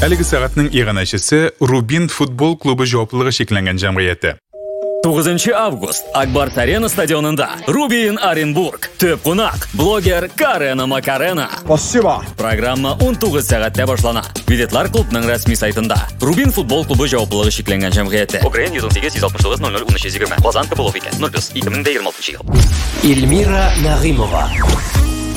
Әлігі сағатның иғанашысы Рубин футбол клубы жауаплылығы шекленген жамғияты. 9 август Акбарс Арена стадионында Рубин Оренбург. Төп қонақ блогер Карена Макарена. Спасибо. Программа 19 сағатта башлана. Билетлар клубның рәсми сайтында. Рубин футбол клубы жауаплылығы шекленген жамғияты. Украин 118-169-00-1320. Қазан Капылов екен. 0+2026 жыл. Эльмира Нағимова.